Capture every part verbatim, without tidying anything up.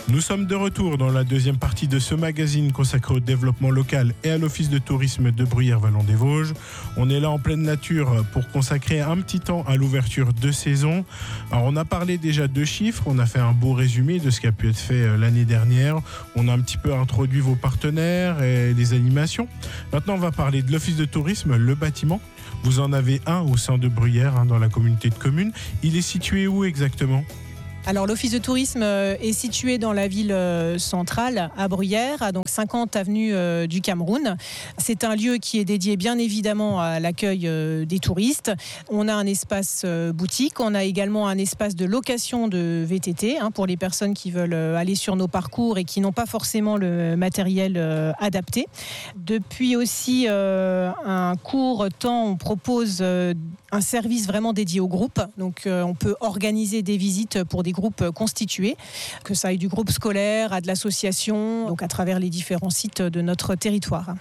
Nous sommes de retour dans la deuxième partie de ce magazine consacré au développement local et à l'office de tourisme de Bruyères-Vallon-des-Vosges. On est là en pleine nature pour consacrer un petit temps à l'ouverture de saison. Alors on a parlé déjà de chiffres, on a fait un beau résumé de ce qui a pu être fait l'année dernière. On a un petit peu introduit vos partenaires et les animations. Maintenant on va parler de l'office de tourisme, le bâtiment. Vous en avez un au sein de Bruyères, hein, dans la communauté de communes. Il est situé où exactement ? Alors l'office de tourisme est situé dans la ville centrale à Bruyères, donc cinquante avenue du Cameroun. C'est un lieu qui est dédié bien évidemment à l'accueil des touristes. On a un espace boutique, on a également un espace de location de V T T hein, pour les personnes qui veulent aller sur nos parcours et qui n'ont pas forcément le matériel adapté. Depuis aussi euh, un court temps, on propose euh, un service vraiment dédié au groupe. Donc euh, on peut organiser des visites pour des groupes constitués, que ça aille du groupe scolaire à de l'association, donc à travers les différents sites de notre territoire.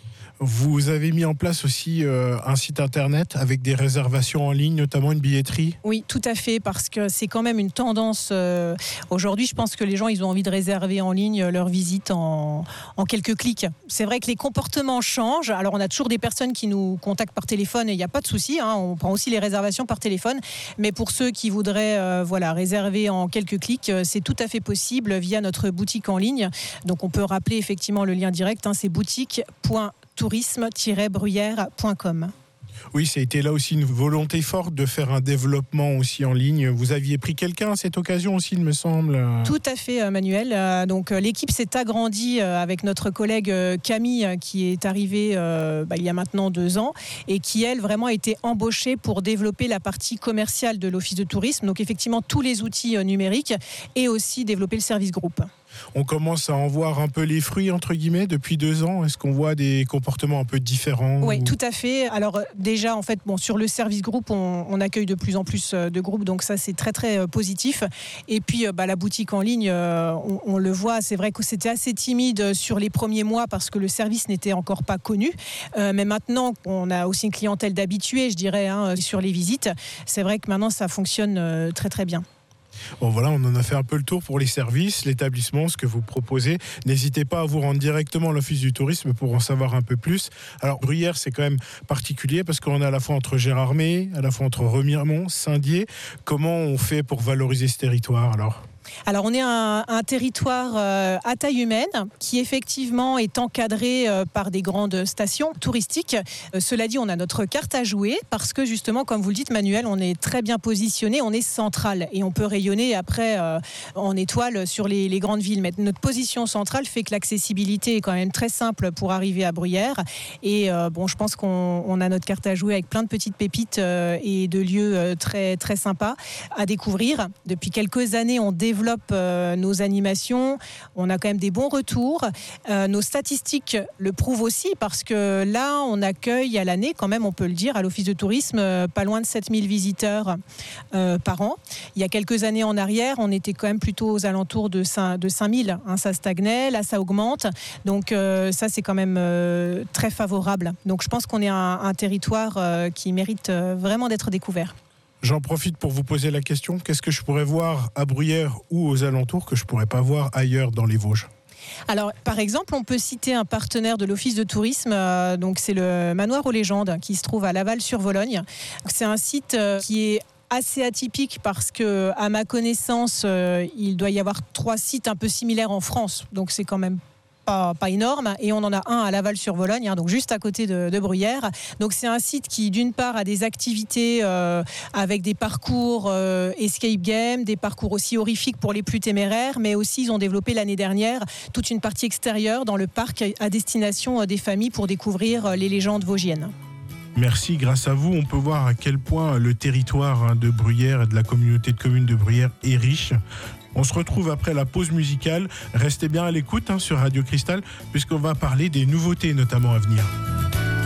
Vous avez mis en place aussi euh, un site internet avec des réservations en ligne, notamment une billetterie ? Oui, tout à fait, parce que c'est quand même une tendance. Euh, aujourd'hui, je pense que les gens, ils ont envie de réserver en ligne leur visite en, en quelques clics. C'est vrai que les comportements changent. Alors, on a toujours des personnes qui nous contactent par téléphone et il n'y a pas de souci. Hein, on prend aussi les réservations par téléphone. Mais pour ceux qui voudraient euh, voilà, réserver en quelques clics, c'est tout à fait possible via notre boutique en ligne. Donc, on peut rappeler effectivement le lien direct. Hein, c'est boutique point tourisme tiret bruyères point com. Oui, ça a été là aussi une volonté forte de faire un développement aussi en ligne. Vous aviez pris quelqu'un à cette occasion aussi, il me semble. Tout à fait, Manuel. Donc, l'équipe s'est agrandie avec notre collègue Camille, qui est arrivée euh, bah, il y a maintenant deux ans et qui, elle, vraiment a été embauchée pour développer la partie commerciale de l'office de tourisme. Donc, effectivement, tous les outils numériques et aussi développer le service groupe. On commence à en voir un peu les fruits, entre guillemets, depuis deux ans. Est-ce qu'on voit des comportements un peu différents ? Oui, ou... tout à fait. Alors déjà, en fait, bon, sur le service groupe, on, on accueille de plus en plus de groupes, donc ça, c'est très, très positif. Et puis, bah, la boutique en ligne, on, on le voit, c'est vrai que c'était assez timide sur les premiers mois parce que le service n'était encore pas connu. Euh, mais maintenant, on a aussi une clientèle d'habitués, je dirais, hein, sur les visites. C'est vrai que maintenant, ça fonctionne très, très bien. Bon voilà, on en a fait un peu le tour pour les services, l'établissement, ce que vous proposez. N'hésitez pas à vous rendre directement à l'office du tourisme pour en savoir un peu plus. Alors Bruyères, c'est quand même particulier parce qu'on est à la fois entre Gérardmer, à la fois entre Remiremont, Saint-Dié. Comment on fait pour valoriser ce territoire alors ? Alors on est un, un territoire euh, à taille humaine qui effectivement est encadré euh, par des grandes stations touristiques. Euh, cela dit, on a notre carte à jouer parce que justement, comme vous le dites Manuel, on est très bien positionné, on est central et on peut rayonner après euh, en étoile sur les, les grandes villes. Mais notre position centrale fait que l'accessibilité est quand même très simple pour arriver à Bruyères. Et euh, bon, je pense qu'on on a notre carte à jouer avec plein de petites pépites euh, et de lieux euh, très, très sympas à découvrir. Depuis quelques années, on développe développe euh, nos animations, on a quand même des bons retours. Euh, nos statistiques le prouvent aussi parce que là, on accueille à l'année, quand même, on peut le dire, à l'office de tourisme, euh, pas loin de sept mille visiteurs euh, par an. Il y a quelques années en arrière, on était quand même plutôt aux alentours de cinq mille. Hein, ça stagnait, là, ça augmente. Donc, euh, ça, c'est quand même euh, très favorable. Donc, je pense qu'on est un, un territoire euh, qui mérite euh, vraiment d'être découvert. J'en profite pour vous poser la question. Qu'est-ce que je pourrais voir à Bruyères ou aux alentours que je ne pourrais pas voir ailleurs dans les Vosges ? Alors, par exemple, on peut citer un partenaire de l'office de tourisme, euh, donc c'est le Manoir aux légendes qui se trouve à Laval-sur-Vologne. C'est un site euh, qui est assez atypique parce que, à ma connaissance, euh, il doit y avoir trois sites un peu similaires en France. Donc, c'est quand même Pas, pas énorme, et on en a un à Laval-sur-Vologne, hein, donc juste à côté de, de Bruyères. Donc c'est un site qui d'une part a des activités euh, avec des parcours euh, escape game, des parcours aussi horrifiques pour les plus téméraires, mais aussi ils ont développé l'année dernière toute une partie extérieure dans le parc à destination des familles pour découvrir les légendes vosgiennes. Merci, grâce à vous, on peut voir à quel point le territoire de Bruyères et de la communauté de communes de Bruyères est riche. On se retrouve après la pause musicale. Restez bien à l'écoute hein, sur Radio Cristal, puisqu'on va parler des nouveautés notamment à venir.